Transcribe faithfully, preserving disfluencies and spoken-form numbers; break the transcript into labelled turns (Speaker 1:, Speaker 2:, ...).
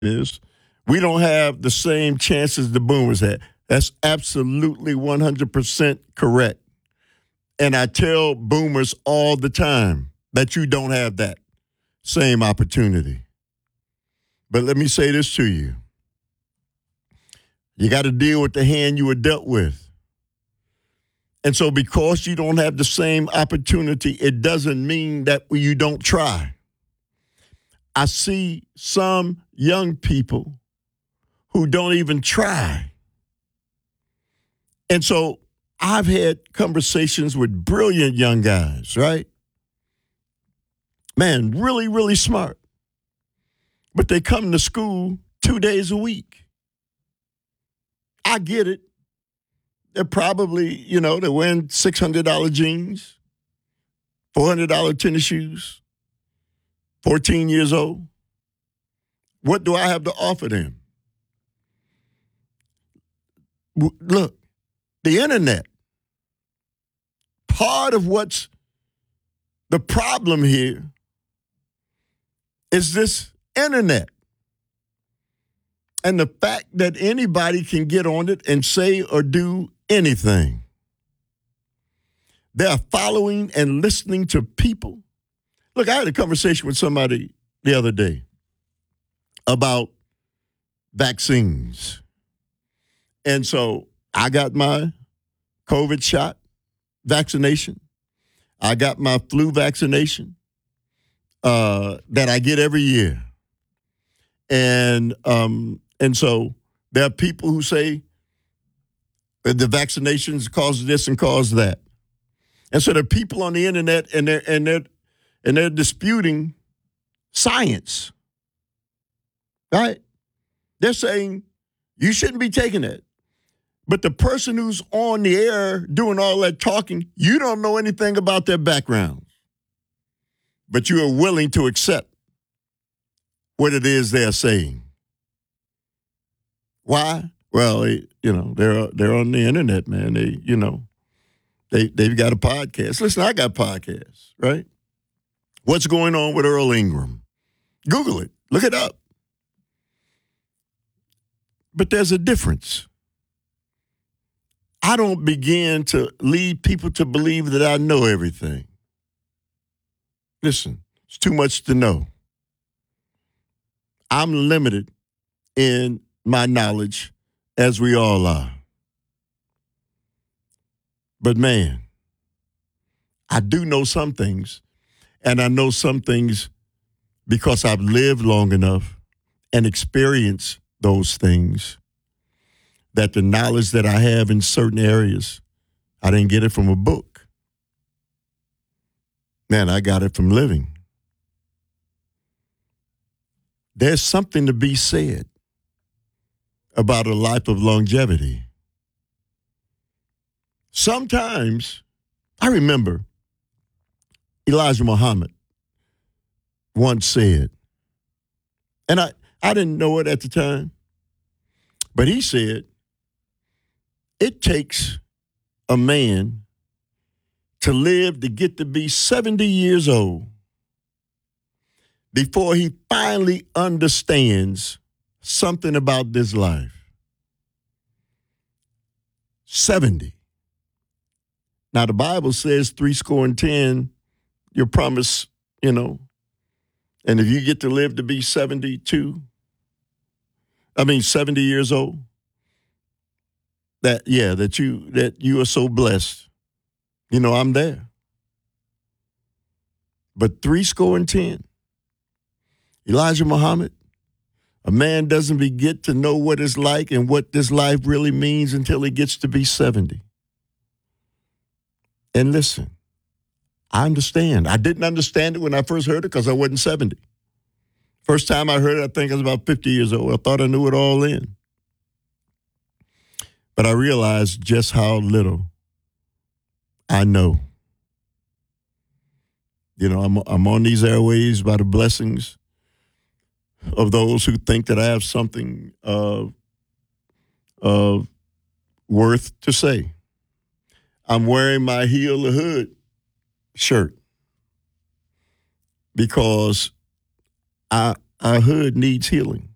Speaker 1: is we don't have the same chances the boomers had. That's absolutely one hundred percent correct. And I tell boomers all the time that you don't have that same opportunity. But let me say this to you. You got to deal with the hand you were dealt with. And so because you don't have the same opportunity, it doesn't mean that you don't try. I see some young people who don't even try. And so I've had conversations with brilliant young guys, right? Man, really, really smart. But they come to school two days a week. I get it. They're probably, you know, they're wearing six hundred dollars jeans, four hundred dollars tennis shoes, fourteen years old. What do I have to offer them? Look, the internet, part of what's the problem here is this internet. And the fact that anybody can get on it and say or do anything. They're following and listening to people. Look, I had a conversation with somebody the other day about vaccines. And so I got my COVID shot vaccination. I got my flu vaccination uh, that I get every year. And um, and so there are people who say that the vaccinations cause this and cause that. And so there are people on the internet and they're and they're and they're disputing science. Right? They're saying you shouldn't be taking it. But the person who's on the air doing all that talking, you don't know anything about their background. But you are willing to accept what it is they're saying. Why? Well, they, you know, they're they're on the internet, man. They, you know, they they've got a podcast. Listen, I got podcasts, right? What's going on with Earl Ingram? Google it. Look it up. But there's a difference. I don't begin to lead people to believe that I know everything. Listen, it's too much to know. I'm limited in my knowledge, as we all are. But man, I do know some things, and I know some things because I've lived long enough and experienced those things that the knowledge that I have in certain areas, I didn't get it from a book. Man, I got it from living. There's something to be said about a life of longevity. Sometimes, I remember Elijah Muhammad once said, and I, I didn't know it at the time, but he said, it takes a man to live to get to be seventy years old before he finally understands something about this life. seventy. Now, the Bible says three score and ten, your promise, you know, and if you get to live to be seventy-two, I mean seventy years old, that, yeah, that you that you are so blessed. You know, I'm there. But three score and ten, Elijah Muhammad, a man doesn't be get to know what it's like and what this life really means until he gets to be seventy. And listen, I understand. I didn't understand it when I first heard it because I wasn't seventy. First time I heard it, I think I was about fifty years old. I thought I knew it all then. But I realized just how little I know. You know, I'm I'm on these airways by the blessings of those who think that I have something of uh, uh, worth to say. I'm wearing my Heal the Hood shirt because I, our hood needs healing.